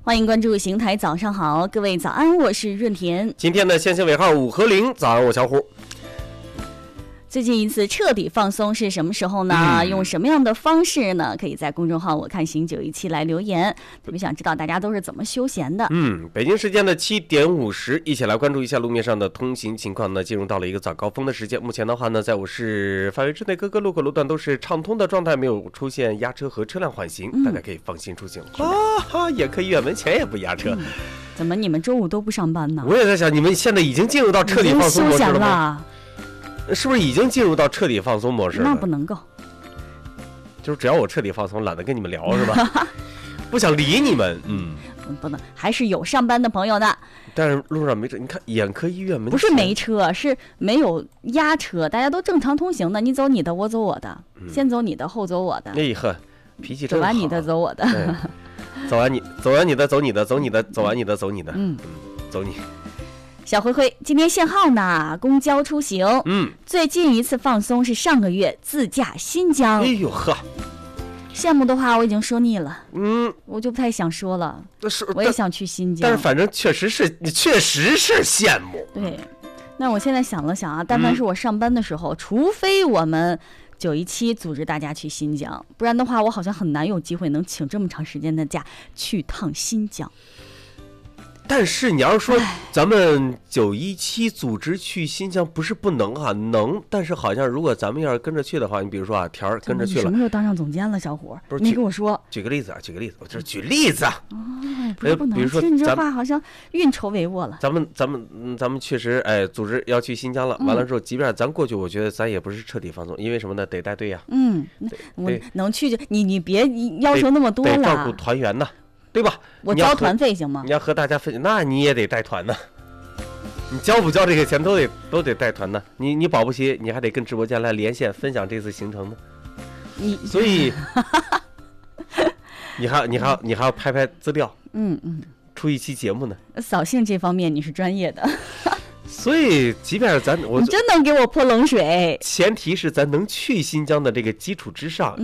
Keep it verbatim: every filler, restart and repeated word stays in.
欢迎关注邢台早上好，各位早安，我是润田。 今天的线性尾号五和零，早安我小虎。 最近一次彻底放松是什么时候呢？嗯、用什么样的方式呢？可以在公众号我看行九一七来留言，特别想知道大家都是怎么休闲的。 嗯，北京时间的七点五十，一起来关注一下路面上的通行情况呢。进入到了一个早高峰的时间，目前的话呢，在我市范围之内，各个路口路段都是畅通的状态，没有出现压车和车辆缓行，嗯、大家可以放心出行。啊哈，眼科医院门前也不压车。嗯、 怎么你们周五都不上班呢？ 我也在想，你们现在已经进入到彻底放松模式了吗？是不是已经进入到彻底放松模式了？ 那不能够， 就是只要我彻底放松，懒得跟你们聊是吧？不想理你们，嗯， 不能，还是有上班的朋友的。 但是路上没车，你看眼科医院门前不是没车，是没有压车，大家都正常通行的，你走你的，我走我的，嗯、先走你的，后走我的。 哎呵，脾气真好。 走完你的，走我的。 走完你，走完你的，走你的，走你的，走完你的，走你的，嗯嗯，走你。 小灰灰，今天限号呢，公交出行。 嗯， 最近一次放松是上个月自驾新疆。 哎呦呵， 羡慕的话我已经说腻了。 嗯， 我就不太想说了。 是， 我也想去新疆。 但是反正确实是，你确实是羡慕。 对，那我现在想了想啊，但凡是我上班的时候，嗯、除非我们九一七组织大家去新疆，不然的话，我好像很难有机会能请这么长时间的假去趟新疆。 但是你要是说咱们九一七组织去新疆，不是不能啊，能，但是好像如果咱们要是跟着去的话，你比如说啊，田儿跟着去了， 什么时候当上总监了，小伙？不是，你跟我说。 举个例子啊，举个例子，我就是举例子啊。 哦，不是不能，比如说你这话好像运筹帷幄了。 咱们咱们嗯，咱们确实哎，组织要去新疆了，完了之后，即便咱过去，我觉得咱也不是彻底放松，因为什么呢？得带队呀。 嗯，我能去就你你别要求那么多了。 得照顾团员呢。对吧？ 我交团费行吗？ 你要和大家分，那你也得带团呢。你交不交这个钱都得都得带团呢。你你保不齐你还得跟直播间来连线分享这次行程呢。 你所以你还你还你还要拍拍资料， 嗯嗯， 出一期节目呢。 扫兴这方面你是专业的。 所以，即便是咱我你真能给我泼冷水， 前提是咱能去新疆的这个基础之上。